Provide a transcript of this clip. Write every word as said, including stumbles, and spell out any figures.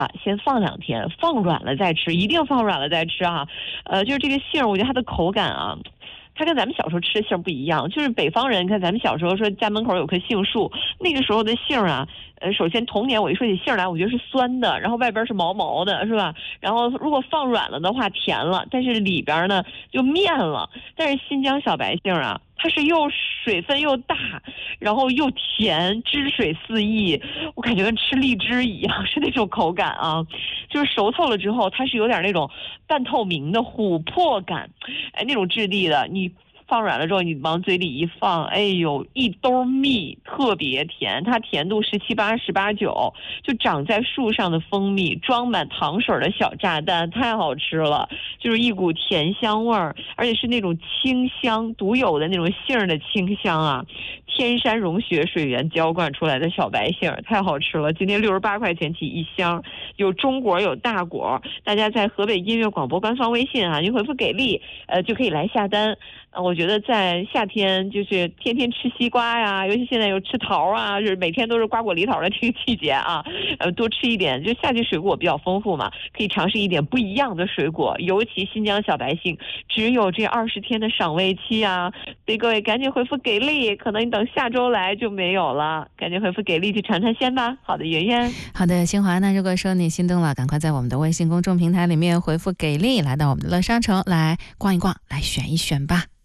啊，先放两天，放软了再吃，一定放软了再吃啊。呃，就是这个杏，我觉得它的口感啊，它跟咱们小时候吃的杏不一样。就是北方人，看咱们小时候说家门口有棵杏树，那个时候的杏啊，呃，首先童年我一说起杏来，我觉得是酸的，然后外边是毛毛的，是吧？然后如果放软了的话，甜了，但是里边呢就面了。但是新疆小白杏啊，它是又水分又大，然后又甜，汁水四溢，我感觉跟吃荔枝一样，是那种口感啊。就是熟透了之后，它是有点那种半透明的琥珀感，哎，那种质地的，你放软了之后，你往嘴里一放，哎呦，一兜蜜，特别甜，它甜度十七八、十八九，就长在树上的蜂蜜，装满糖水的小炸弹，太好吃了，就是一股甜香味儿，而且是那种清香独有的那种杏儿的清香啊，天山融雪水源浇灌出来的小白杏，太好吃了。今天六十八块钱起一箱，有中果有大果，大家在河北音乐广播官方微信啊，您回复给力，呃，就可以来下单。呃，我觉得在夏天就是天天吃西瓜呀，尤其现在又吃桃啊，就是每天都是瓜果梨桃的这个季节啊，呃，多吃一点。就夏季水果比较丰富嘛，可以尝试一点不一样的水果，尤其新疆小白杏，只有这二十天的赏味期啊，所以各位赶紧回复给力，可能你等下周来就没有了，赶紧回复给力去尝尝鲜吧。好的，圆圆。 好的，新华呢，如果说你心动了，赶快在我们的微信公众平台里面回复给力，来到我们的乐商城来逛一逛，来选一选吧。